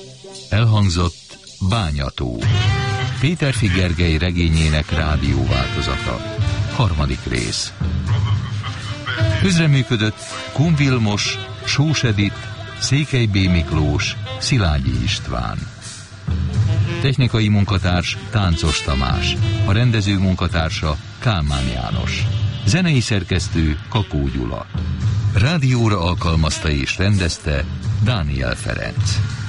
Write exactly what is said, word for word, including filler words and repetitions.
Elhangzott Bányató, Péterfi Gergely regényének rádióváltozata, harmadik rész. Közreműködött Kun Vilmos, Sós Edith, Székely B. Miklós, Szilágyi István. Technikai munkatárs Táncos Tamás, a rendező munkatársa Kálmán János. Zenei szerkesztő Kakó Gyula. Rádióra alkalmazta és rendezte Dániel Ferenc.